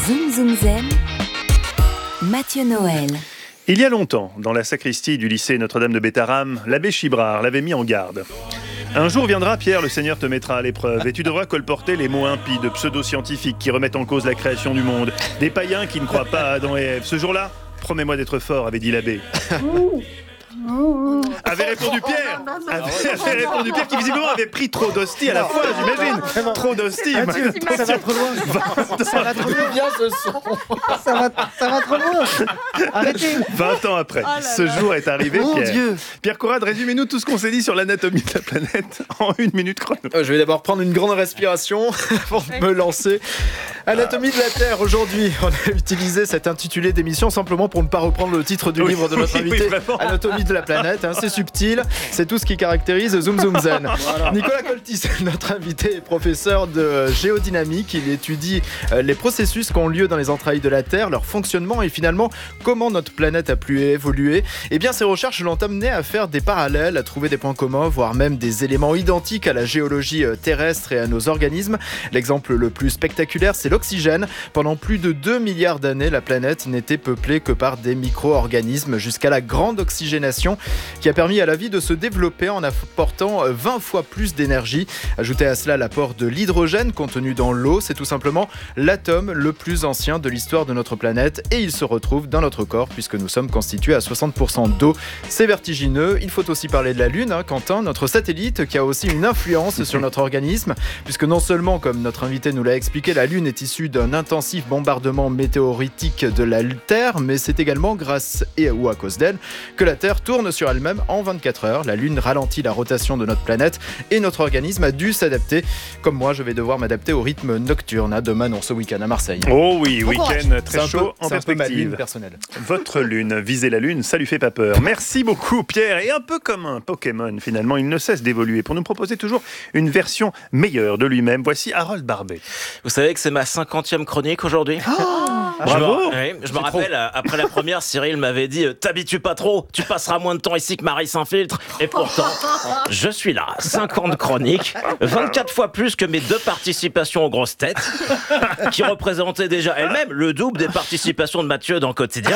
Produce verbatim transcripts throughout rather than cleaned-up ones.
Zoom Zoom Zen, Mathieu Noël. Il y a longtemps, dans la sacristie du lycée Notre-Dame de Bétharram, l'abbé Chibrard l'avait mis en garde. Un jour viendra, Pierre, le Seigneur te mettra à l'épreuve et tu devras colporter les mots impies de pseudo-scientifiques qui remettent en cause la création du monde, des païens qui ne croient pas à Adam et Ève. Ce jour-là, promets-moi d'être fort, avait dit l'abbé. Avait répondu Pierre avait répondu Pierre qui visiblement avait pris trop d'hosties à la fois, j'imagine. Trop d'hosties. Ah, Dieu, ça va trop loin. Ça va trop loin. Bien ce son. Ça va, ça va trop loin. Arrêtez. vingt ans après, Oh là ce là. jour est arrivé, Mon Pierre. Dieu. Pierre Conrad, résumez-nous tout ce qu'on s'est dit sur l'anatomie de la planète en une minute chrono. Euh, Je vais d'abord prendre une grande respiration avant de me lancer. Anatomie de la Terre, aujourd'hui, on a utilisé cet intitulé d'émission simplement pour ne pas reprendre le titre du Oui, livre de notre oui, invité. oui, vraiment. Anatomie de la planète, hein, c'est subtil, c'est tout ce qui caractérise Zoom Zoom Zen. Nicolas Coltis, notre invité, est professeur de géodynamique. Il étudie euh, les processus qui ont lieu dans les entrailles de la Terre, leur fonctionnement et finalement comment notre planète a pu évoluer. Et bien, ces recherches l'ont amené à faire des parallèles, à trouver des points communs, voire même des éléments identiques à la géologie euh, terrestre et à nos organismes. L'exemple le plus spectaculaire, c'est l'oxygène. Pendant plus de deux milliards d'années, la planète n'était peuplée que par des micro-organismes jusqu'à la grande oxygénation qui a permis à la vie de se développer en apportant vingt fois plus d'énergie. Ajoutez à cela l'apport de l'hydrogène contenu dans l'eau, c'est tout simplement l'atome le plus ancien de l'histoire de notre planète et il se retrouve dans notre corps puisque nous sommes constitués à soixante pour cent d'eau. C'est vertigineux. Il faut aussi parler de la Lune, hein, Quentin, notre satellite qui a aussi une influence sur notre organisme puisque non seulement, comme notre invité nous l'a expliqué, la Lune est issue d'un intensif bombardement météoritique de la Terre, mais c'est également grâce et ou à cause d'elle que la Terre tourne sur elle-même en vingt-quatre heures. La Lune ralentit la rotation de notre planète et notre organisme a dû s'adapter. Comme moi, je vais devoir m'adapter au rythme nocturne. À demain, non, ce week-end à Marseille. Oh oui, Bon courage. week-end C'est très un chaud peu, en c'est un peu ma lune perspective. personnelle. Votre lune, viser la lune, ça lui fait pas peur. Merci beaucoup Pierre. Et un peu comme un Pokémon finalement, il ne cesse d'évoluer pour nous proposer toujours une version meilleure de lui-même. Voici Harold Barbet. Vous savez que c'est ma cinquantième chronique aujourd'hui. Bravo. Je me, oui, je me rappelle, euh, après la première, Cyril m'avait dit euh, « T'habitues pas trop, tu passeras moins de temps ici que Marie s'infiltre. » Et pourtant, je suis là, cinquante chroniques, vingt-quatre fois plus que mes deux participations aux grosses têtes, qui représentaient déjà elles-mêmes le double des participations de Mathieu dans Quotidien.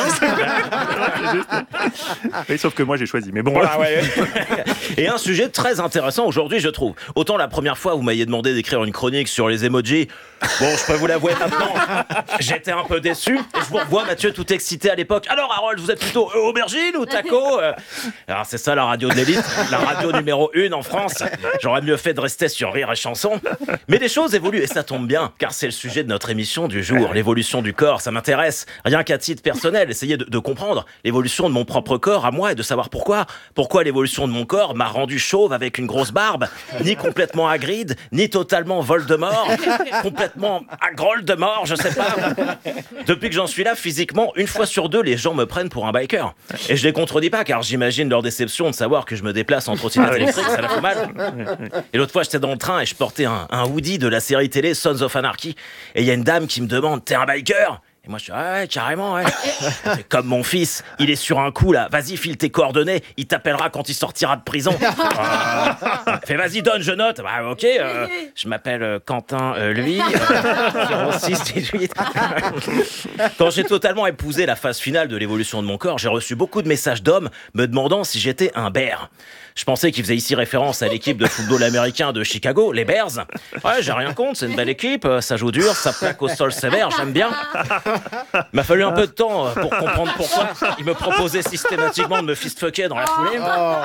Oui, sauf que moi j'ai choisi. Mais bon, Voilà, ouais. Et un sujet très intéressant aujourd'hui, je trouve. Autant la première fois, vous m'aviez demandé d'écrire une chronique sur les emojis. Bon, je peux vous l'avouer maintenant, j'étais un peu déçu. Et je vous revois, Mathieu, tout excité à l'époque. Alors, Harold, vous êtes plutôt euh, aubergine ou taco euh Alors, c'est ça la radio de l'élite, la radio numéro une en France. J'aurais mieux fait de rester sur Rire et Chanson. Mais les choses évoluent et ça tombe bien, car c'est le sujet de notre émission du jour. L'évolution du corps, ça m'intéresse. Rien qu'à titre personnel, essayer de, de comprendre l'évolution de mon propre corps à moi et de savoir pourquoi. Pourquoi l'évolution de mon corps m'a rendu chauve avec une grosse barbe, ni complètement Hagrid, ni totalement Voldemort, complètement à Groldemort, je sais pas. Depuis que j'en suis là, physiquement, une fois sur deux, les gens me prennent pour un biker. Et je les contredis pas, car j'imagine leur déception de savoir que je me déplace en trottinette électrique, ça leur fait mal. Et l'autre fois, j'étais dans le train et je portais un, un hoodie de la série télé Sons of Anarchy. Et il y a une dame qui me demande « T'es un biker ?» Et moi je dis ah ouais carrément ouais. C'est comme mon fils, il est sur un coup là, vas-y file tes coordonnées, il t'appellera quand il sortira de prison. Ah. Fait vas-y donne, je note. Bah ok, euh, je m'appelle euh, Quentin euh, lui, euh, zéro six dix-huit. Quand j'ai totalement épousé la phase finale de l'évolution de mon corps, j'ai reçu beaucoup de messages d'hommes me demandant si j'étais un bear. Je pensais qu'il faisait ici référence à l'équipe de football américain de Chicago, les Bears. Ouais, j'ai rien contre, c'est une belle équipe, ça joue dur, ça plaque au sol sévère, j'aime bien. Il m'a fallu un peu de temps pour comprendre pourquoi il me proposait systématiquement de me fistfucker dans la foulée.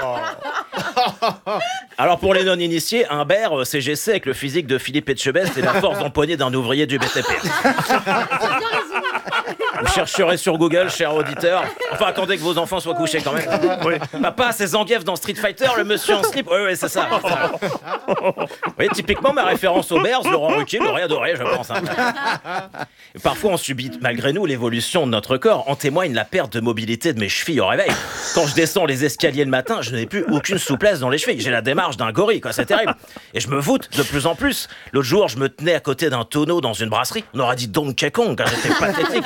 Alors pour les non-initiés, un bear, C G C avec le physique de Philippe Etchebest et la force d'empoigner d'un ouvrier du B T P. Vous chercherez sur Google, cher auditeur. Enfin, attendez que vos enfants soient couchés quand même. Oui. Papa, c'est Zangief dans Street Fighter, le monsieur en slip. Oui, oui, c'est ça. C'est ça. Oui, typiquement, ma référence aux Bears, Laurent Ruquier l'aurait adoré, je pense. Hein. Et parfois, on subit, malgré nous, l'évolution de notre corps. En témoigne la perte de mobilité de mes chevilles au réveil. Quand je descends les escaliers le matin, je n'ai plus aucune souplesse dans les chevilles. J'ai la démarche d'un gorille, quoi. C'est terrible. Et je me voûte de plus en plus. L'autre jour, je me tenais à côté d'un tonneau dans une brasserie. On aurait dit Donkey Kong, quand j'étais pathétique.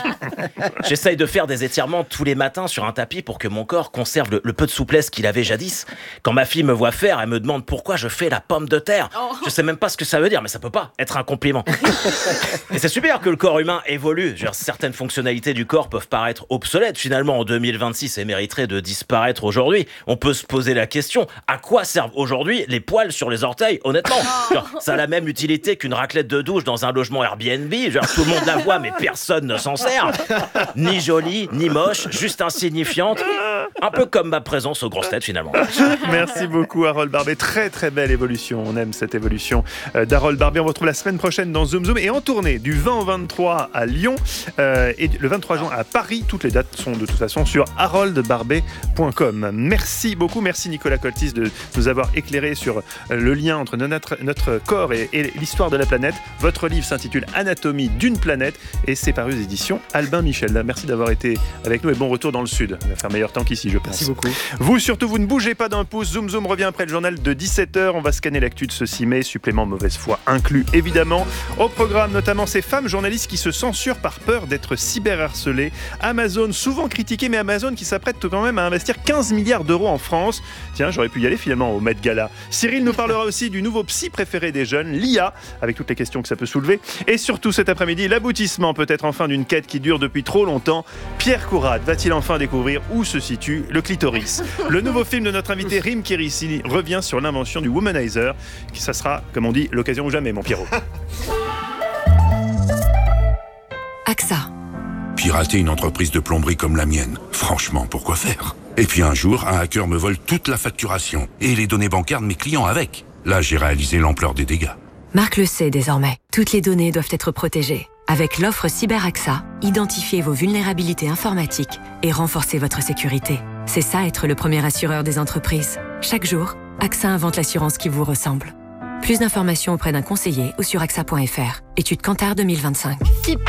J'essaye de faire des étirements tous les matins sur un tapis pour que mon corps conserve le, le peu de souplesse qu'il avait jadis. Quand ma fille me voit faire, elle me demande pourquoi je fais la pomme de terre. Je sais même pas ce que ça veut dire, mais ça peut pas être un compliment. Et c'est super que le corps humain évolue. Je veux dire, certaines fonctionnalités du corps peuvent paraître obsolètes finalement en deux mille vingt-six et mériteraient de disparaître aujourd'hui. On peut se poser la question, à quoi servent aujourd'hui les poils sur les orteils, honnêtement? Genre, ça a la même utilité qu'une raclette de douche dans un logement Airbnb. Genre, tout le monde la voit, mais personne ne s'en sert. Ni jolie, ni moche, juste insignifiante. Un peu comme ma présence aux grosses têtes finalement. Merci beaucoup Harold Barbet, très très belle évolution, on aime cette évolution d'Harold Barbet. On vous retrouve la semaine prochaine dans Zoom Zoom et en tournée du vingt au vingt-trois à Lyon euh, et le vingt-trois juin à Paris. Toutes les dates sont de toute façon sur harold barbet point com. Merci beaucoup, merci Nicolas Coltis de nous avoir éclairé sur le lien entre notre, notre corps et, et l'histoire de la planète. Votre livre s'intitule Anatomie d'une planète et c'est paru aux éditions Albin Michel. Merci d'avoir été avec nous et bon retour dans le sud. On va faire meilleur temps qu'ici, je pense. Merci beaucoup. Vous surtout, vous ne bougez pas d'un pouce. Zoom Zoom revient après le journal de dix-sept heures. On va scanner l'actu de ce six mai, supplément mauvaise foi inclus évidemment. Au programme notamment ces femmes journalistes qui se censurent par peur d'être cyberharcelées. Amazon, souvent critiqué, mais Amazon qui s'apprête quand même à investir quinze milliards d'euros en France. Tiens, j'aurais pu y aller finalement au Met Gala. Cyril nous parlera aussi du nouveau psy préféré des jeunes, l'I A, avec toutes les questions que ça peut soulever. Et surtout cet après-midi, l'aboutissement peut-être enfin d'une quête qui dure depuis trop longtemps. Pierre Courade va-t-il enfin découvrir où se situe le clitoris? Le nouveau film de notre invité Rim Kérissi revient sur l'invention du womanizer. Ça sera, comme on dit, l'occasion ou jamais, mon Pierrot. A X A. Pirater une entreprise de plomberie comme la mienne, franchement, pourquoi faire? Et puis un jour, un hacker me vole toute la facturation et les données bancaires de mes clients avec. Là, j'ai réalisé l'ampleur des dégâts. Marc le sait désormais. Toutes les données doivent être protégées. Avec l'offre Cyber A X A, identifiez vos vulnérabilités informatiques et renforcez votre sécurité. C'est ça être le premier assureur des entreprises. Chaque jour, A X A invente l'assurance qui vous ressemble. Plus d'informations auprès d'un conseiller ou sur A X A point F R. Étude Kantar deux mille vingt-cinq.